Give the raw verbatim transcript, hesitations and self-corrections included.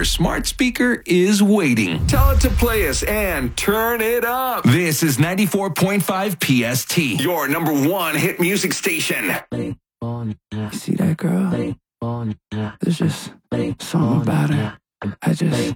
your smart speaker is waiting. Tell it to play us and turn it up. This is ninety-four point five P S T, your number one hit music station. You see that girl? There's just something about her. I just